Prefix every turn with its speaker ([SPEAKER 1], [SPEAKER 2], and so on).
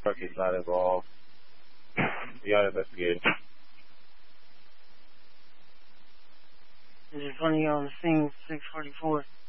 [SPEAKER 1] Truck is not involved. Beyond investigation.
[SPEAKER 2] This is 20 on the scene, 644.